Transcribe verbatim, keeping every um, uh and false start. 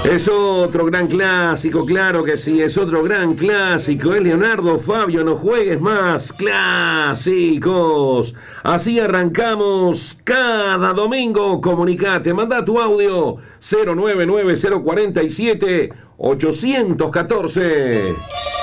Es otro gran clásico, claro que sí, es otro gran clásico. Es Leonardo Fabio, no juegues más clásicos. Así arrancamos cada domingo. Comunicate, manda tu audio cero nueve nueve cero cuatro siete ocho uno cuatro.